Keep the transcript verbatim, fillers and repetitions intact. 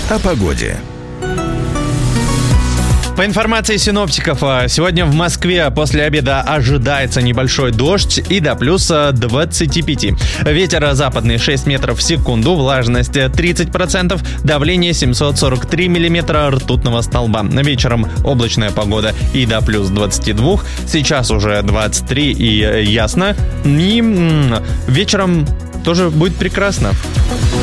о погоде. По информации синоптиков, сегодня в Москве после обеда ожидается небольшой дождь и до плюса двадцати пяти. Ветер западный шесть метров в секунду, влажность тридцать процентов, давление семьсот сорок три миллиметра ртутного столба. Вечером облачная погода и до плюс двадцати двух. Сейчас уже двадцать три и ясно. И вечером тоже будет прекрасно.